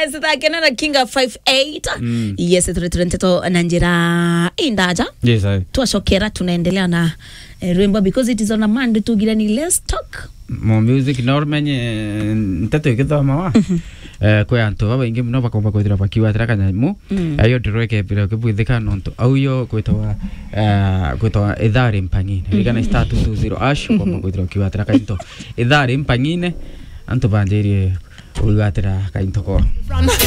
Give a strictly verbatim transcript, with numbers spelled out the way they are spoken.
yes that kenana kinga five eight mm. yes tureturenteto na njira indaja yes I tuashokera tunaendelea na eh, Remember because it is on a Monday tugirani let's talk mo music normenye ntato ikithoma wa eh kwa antu baba ingi no bakomba kwithira bakiwa atraka nyamu ayo ndirweke biro kibwithika nonto au yo kwitwa eh kwitwa ithari mpangine rigana star two two zero ash komba kwithira kiwa atraka into ithari mpangine antu banjiri uigatira kaintoko